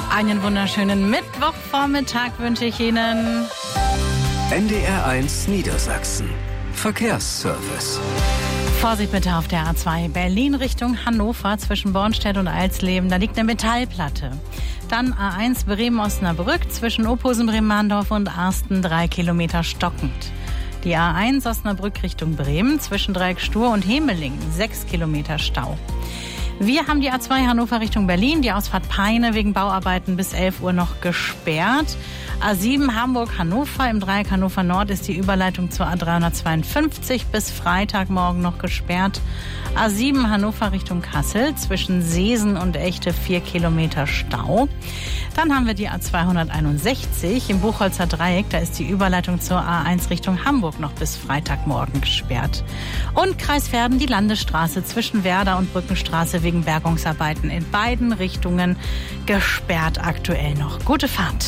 Einen wunderschönen Mittwochvormittag wünsche ich Ihnen. NDR1 Niedersachsen. Verkehrsservice. Vorsicht bitte auf der A2 Berlin Richtung Hannover zwischen Bornstedt und Alsleben. Da liegt eine Metallplatte. Dann A1 Bremen-Osnabrück zwischen Ophusen-Bremen-Mahndorf und Arsten 3 Kilometer stockend. Die A1 Osnabrück Richtung Bremen zwischen Dreieck-Stur und Hemelingen 6 Kilometer Stau. Wir haben die A2 Hannover Richtung Berlin, die Ausfahrt Peine wegen Bauarbeiten bis 11 Uhr noch gesperrt. A7 Hamburg-Hannover, im Dreieck Hannover Nord ist die Überleitung zur A352 bis Freitagmorgen noch gesperrt. A7 Hannover Richtung Kassel, zwischen Seesen und Echte 4 Kilometer Stau. Dann haben wir die A261 im Buchholzer Dreieck, da ist die Überleitung zur A1 Richtung Hamburg noch bis Freitagmorgen gesperrt. Und Kreis Verden, die Landesstraße zwischen Werder und Brückenstraße wegen Bergungsarbeiten in beiden Richtungen gesperrt aktuell noch. Gute Fahrt.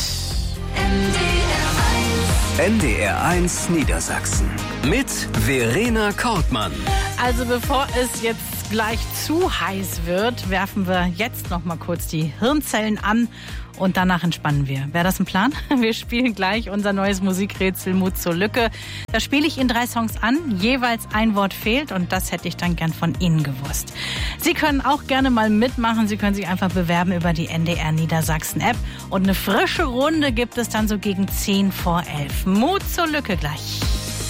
NDR1 Niedersachsen mit Verena Kortmann. Also bevor es jetzt gleich zu heiß wird, werfen wir jetzt noch mal kurz die Hirnzellen an und danach entspannen wir. Wäre das ein Plan? Wir spielen gleich unser neues Musikrätsel Mut zur Lücke. Da spiele ich Ihnen 3 Songs an, jeweils ein Wort fehlt und das hätte ich dann gern von Ihnen gewusst. Sie können auch gerne mal mitmachen, Sie können sich einfach bewerben über die NDR Niedersachsen App und eine frische Runde gibt es dann so gegen 10 vor 11. Mut zur Lücke gleich.